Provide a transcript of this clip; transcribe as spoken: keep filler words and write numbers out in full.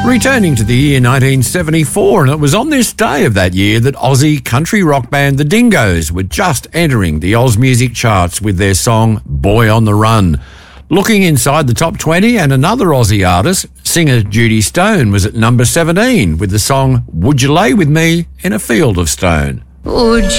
Returning to the year nineteen seventy-four, and it was on this day of that year that Aussie country rock band The Dingoes were just entering the Oz music charts with their song Boy on the Run. Looking inside the top twenty, and another Aussie artist, singer Judy Stone, was at number seventeen with the song Would You Lay With Me in a Field of Stone. Would